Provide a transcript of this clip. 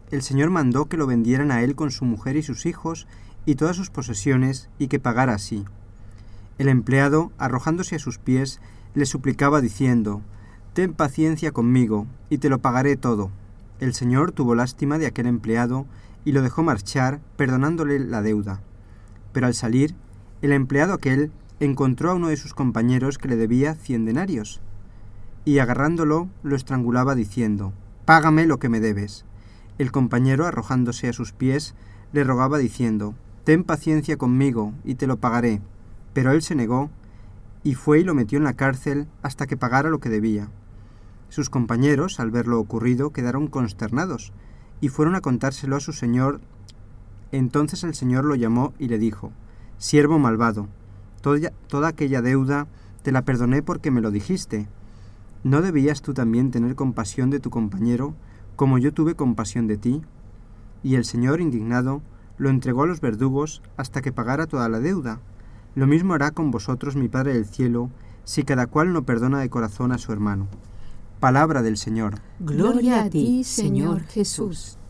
el señor mandó que lo vendieran a él con su mujer y sus hijos y todas sus posesiones, y que pagara así. El empleado, arrojándose a sus pies, le suplicaba diciendo: «Ten paciencia conmigo, y te lo pagaré todo». El señor tuvo lástima de aquel empleado y lo dejó marchar, perdonándole la deuda. Pero al salir, el empleado aquel encontró a uno de sus compañeros que le debía 100 denarios, y agarrándolo lo estrangulaba diciendo: «Págame lo que me debes». El compañero, arrojándose a sus pies, le rogaba diciendo: «Ten paciencia conmigo, y te lo pagaré». Pero él se negó, y fue y lo metió en la cárcel hasta que pagara lo que debía. Sus compañeros, al ver lo ocurrido, quedaron consternados, y fueron a contárselo a su señor. Entonces el señor lo llamó y le dijo: «Siervo malvado, toda aquella deuda te la perdoné porque me lo dijiste. ¿No debías tú también tener compasión de tu compañero, como yo tuve compasión de ti?» Y el señor, indignado, lo entregó a los verdugos hasta que pagara toda la deuda. Lo mismo hará con vosotros mi Padre del cielo, si cada cual no perdona de corazón a su hermano. Palabra del Señor. Gloria a ti, Señor Jesús.